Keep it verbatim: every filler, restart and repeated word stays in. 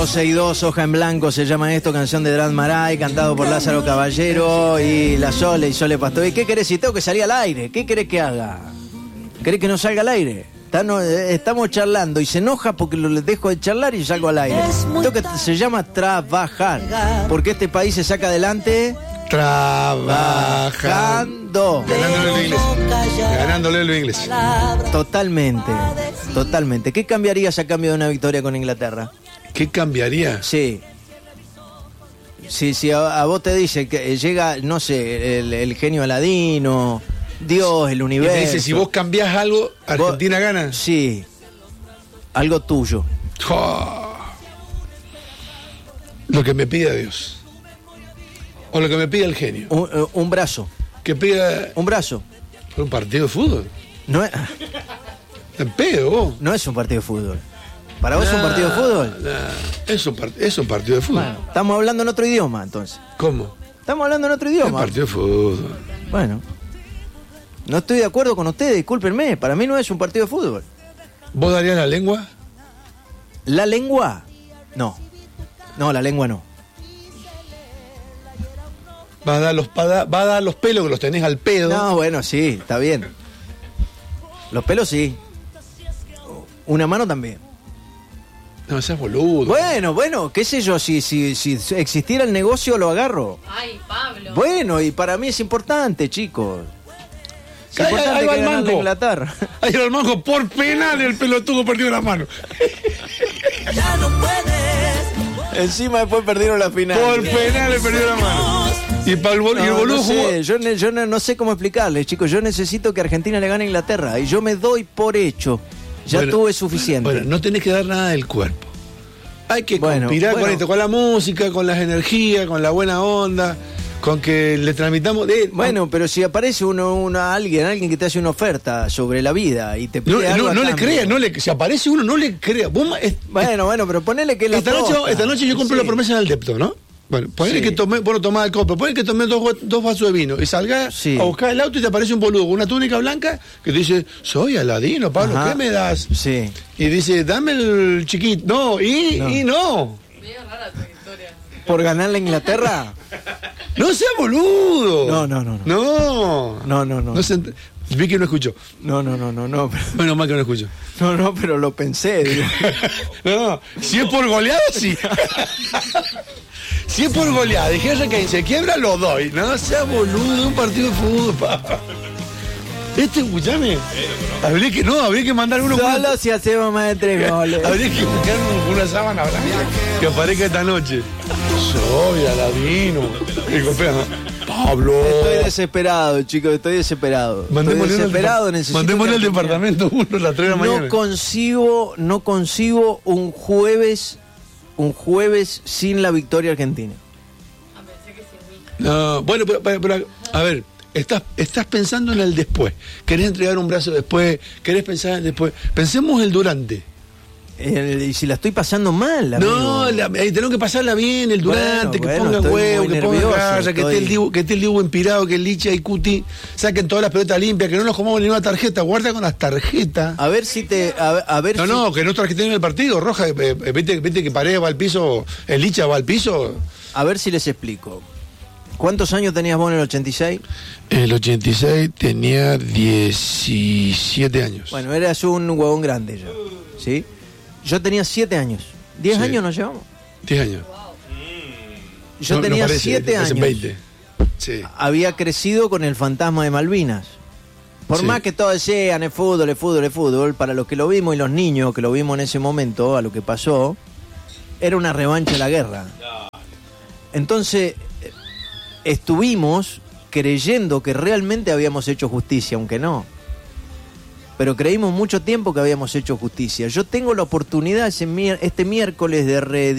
doce y dos, Hoja en Blanco se llama esto, canción de Dran Maray, cantado por Lázaro Caballero y La Sole y Sole Pastor. ¿Y qué querés si tengo que salir al aire? ¿Qué querés que haga? ¿Querés que no salga al aire? Estamos, estamos charlando y se enoja porque lo dejo de charlar y salgo al aire. Esto que se llama trabajar, porque este país se saca adelante trabajando. Ganándole lo inglés. Ganándole lo inglés. Totalmente, totalmente. ¿Qué cambiarías a cambio de una victoria con Inglaterra? ¿Qué cambiaría? Sí. Sí, sí, a, a vos te dice que llega, no sé, el, el genio Aladino, Dios, el universo. Y te dice, si vos cambiás algo, Argentina vos, gana. Sí. Algo tuyo. Oh. Lo que me pida Dios. O lo que me pida el genio. Un, un brazo. Que pida... Un brazo. ¿Por un partido de fútbol? No es... En pedo, vos. No es un partido de fútbol. ¿Para vos nah, es un partido de fútbol? Nah. Es, un part... es un partido de fútbol. Bueno, estamos hablando en otro idioma, entonces. ¿Cómo? Estamos hablando en otro idioma. Es un partido de fútbol. Bueno. No estoy de acuerdo con ustedes, discúlpenme. Para mí no es un partido de fútbol. ¿Vos darías la lengua? ¿La lengua? No. No, la lengua no. Va a dar los, va a dar los pelos que los tenés al pedo. No, bueno, sí, está bien. Los pelos sí. Una mano también. No, seas boludo. Bueno, bueno, qué sé yo, si, si, si existiera el negocio lo agarro. Ay, Pablo. Bueno, y para mí es importante, chicos. Es ahí, importante ahí va que el gane manco. Inglaterra. Ahí va el manco, por penal el pelotudo perdió la mano. Ya no puedes. Encima después perdieron la final. Por penal le perdió la mano. Y, para el, bol- No, y el boludo no sé, jugó. yo, ne- yo no, no sé cómo explicarles, chicos. Yo necesito que Argentina le gane a Inglaterra. Y yo me doy por hecho. Ya Bueno, tuve suficiente. Bueno, no tenés que dar nada del cuerpo. Hay que Bueno, conspirar bueno. con esto, con la música, con las energías, con la buena onda, con que le transmitamos. De, Bueno, pero si aparece uno, una, alguien, alguien que te hace una oferta sobre la vida y te pide no, algo no, a no le cambio. creas, no le, si aparece uno, no le creas. Vos ma- es- Bueno, bueno, pero ponele que la esta, noche, posta. esta noche yo compré Sí. la promesa del depto, ¿no? Bueno, ponele Sí. que tomé, bueno, tomá el copo, ponele que tomé dos, dos vasos de vino y salga Sí. a buscar el auto y te aparece un boludo con una túnica blanca que te dice, soy Aladino, Pablo, Ajá. ¿qué me das? Sí. Y dice, dame el chiquito. No, y No. y no. Medio rara tu historia. ¿Por ganar la Inglaterra? No sea boludo. No, no, no, no. No. No, no, no. No se ent- Vi que no escuchó. No, no, no, no, no. Pero, Menos mal que no escuchó. no, no, pero lo pensé. Digo. No, no. Si es por goleado, sí. Si es por goleada, dejé que se quiebra, lo doy. No sea boludo, un partido de fútbol, papá. Este, escuchame. Habría que, no, habría que mandar uno con Solo una, si hacemos más de tres goles. habría que buscar un- una sábana blanca que aparezca esta noche. Soy Aladino. Y golpea, Pablo. Estoy desesperado, chicos, estoy desesperado. Estoy Mandémosle al desesperado, depart- necesito mandémosle que al Argentina- departamento uno a las tres de la mañana. No concibo, no concibo un jueves, un jueves sin la victoria argentina. Ah, pensé que sin mí. No, bueno, pero, pero- pero, a ver, estás, estás pensando en el después. Querés entregar un brazo después, querés pensar en el después. Pensemos el durante. Eh, y si la estoy pasando mal, amigo. No, la, eh, tenemos que pasarla bien, el durante, Bueno, que bueno, pongan estoy huevo, muy que pongan nervioso, galla, que estoy- esté el Dibu, que esté el Dibu empirado, que el Licha y Cuti saquen todas las pelotas limpias, que no nos comamos ni una tarjeta, guarda con las tarjetas. A ver si te, a, ver- a ver No, si, no, que no tarjeten el partido, Roja, eh, eh, vete, vete que Paredes va al piso, el Licha va al piso. a ver si les explico. ¿Cuántos años tenías vos en el ochenta y seis? En el ochenta y seis tenía diecisiete años. Bueno, eras un huevón grande ya, ¿sí? Yo tenía siete años. ¿Diez Sí. años nos llevamos? diez años. Yo No- no tenía parece, siete parecen años. veinte. Sí. Había crecido con el fantasma de Malvinas. Por Sí. más que todos decían es fútbol, es fútbol, es fútbol, para los que lo vimos y los niños que lo vimos en ese momento, a lo que pasó, era una revancha de la guerra. Entonces, eh, estuvimos creyendo que realmente habíamos hecho justicia, aunque no. Pero creímos mucho tiempo que habíamos hecho justicia. Yo tengo la oportunidad ese mier- este miércoles de reeditar